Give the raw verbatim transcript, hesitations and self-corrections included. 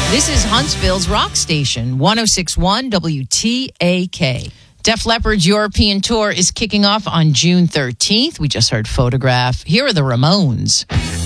This is Huntsville's Rock Station, one oh six point one W T A K. Def Leppard's European tour is kicking off on June thirteenth. We just heard Photograph. Here are the Ramones.